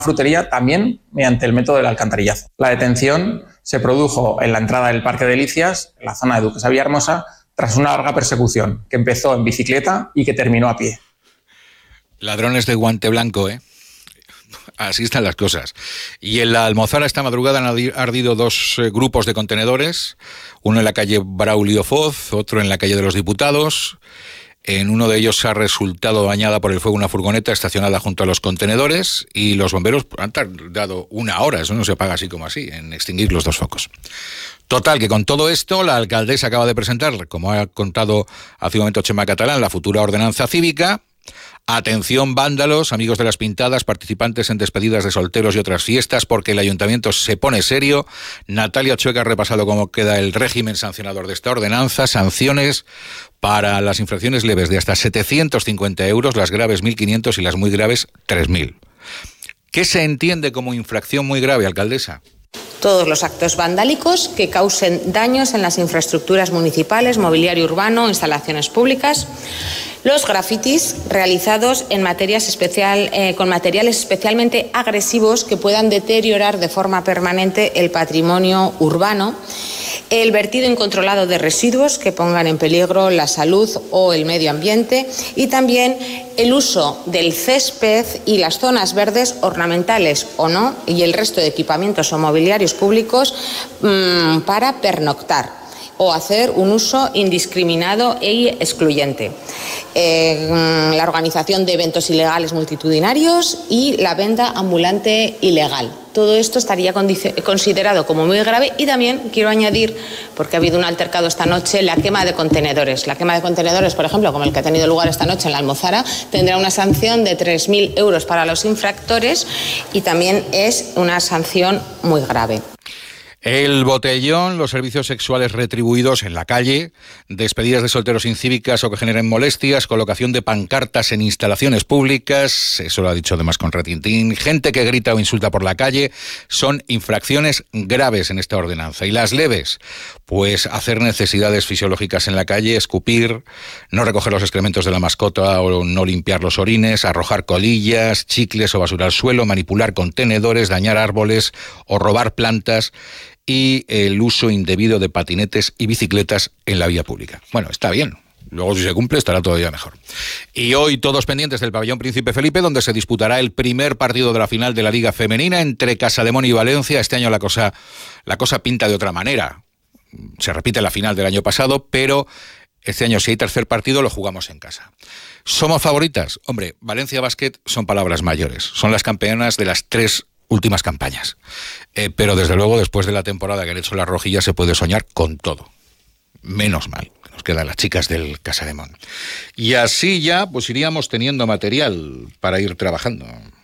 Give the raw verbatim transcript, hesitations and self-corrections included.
frutería también mediante el método del alcantarillazo. La detención se produjo en la entrada del Parque Delicias, en la zona de Duquesa Villahermosa, tras una larga persecución que empezó en bicicleta y que terminó a pie. Ladrones de guante blanco, ¿eh? Así están las cosas. Y en la Almozara esta madrugada han ardido dos eh, grupos de contenedores, uno en la calle Braulio Foz, otro en la calle de los Diputados. En uno de ellos se ha resultado dañada por el fuego una furgoneta estacionada junto a los contenedores y los bomberos han tardado una hora, eso no se apaga así como así, en extinguir los dos focos. Total, que con todo esto, la alcaldesa acaba de presentar, como ha contado hace un momento Chema Catalán, la futura ordenanza cívica. Atención vándalos, amigos de las pintadas, participantes en despedidas de solteros y otras fiestas, porque el ayuntamiento se pone serio. Natalia Chueca ha repasado cómo queda el régimen sancionador de esta ordenanza. Sanciones para las infracciones leves de hasta setecientos cincuenta euros, las graves mil quinientos y las muy graves tres mil. ¿Qué se entiende como infracción muy grave, alcaldesa? Todos los actos vandálicos que causen daños en las infraestructuras municipales, mobiliario urbano, instalaciones públicas. Los grafitis realizados en materias especial, eh, con materiales especialmente agresivos que puedan deteriorar de forma permanente el patrimonio urbano. El vertido incontrolado de residuos que pongan en peligro la salud o el medio ambiente. Y también el uso del césped y las zonas verdes, ornamentales o no, y el resto de equipamientos o mobiliarios públicos mmm, para pernoctar o hacer un uso indiscriminado e excluyente. Eh, la organización de eventos ilegales multitudinarios y la venta ambulante ilegal. Todo esto estaría considerado como muy grave y también quiero añadir, porque ha habido un altercado esta noche, la quema de contenedores. La quema de contenedores, por ejemplo, como el que ha tenido lugar esta noche en la Almozara, tendrá una sanción de tres mil euros para los infractores y también es una sanción muy grave. El botellón, los servicios sexuales retribuidos en la calle, despedidas de solteros incívicas o que generen molestias, colocación de pancartas en instalaciones públicas, eso lo ha dicho además con retintín, gente que grita o insulta por la calle, son infracciones graves en esta ordenanza. Y las leves, pues hacer necesidades fisiológicas en la calle, escupir, no recoger los excrementos de la mascota o no limpiar los orines, arrojar colillas, chicles o basura al suelo, manipular contenedores, dañar árboles o robar plantas, y el uso indebido de patinetes y bicicletas en la vía pública. Bueno, está bien. Luego, si se cumple, estará todavía mejor. Y hoy todos pendientes del pabellón Príncipe Felipe, donde se disputará el primer partido de la final de la Liga Femenina entre Casademón y Valencia. Este año la cosa, la cosa pinta de otra manera. Se repite la final del año pasado, pero este año, si hay tercer partido, lo jugamos en casa. ¿Somos favoritas? Hombre, Valencia Basket son palabras mayores. Son las campeonas de las tres últimas campañas. Eh, pero desde luego, después de la temporada que han hecho las rojillas, se puede soñar con todo. Menos mal, que nos quedan las chicas del Casademón. Y así ya, pues iríamos teniendo material para ir trabajando.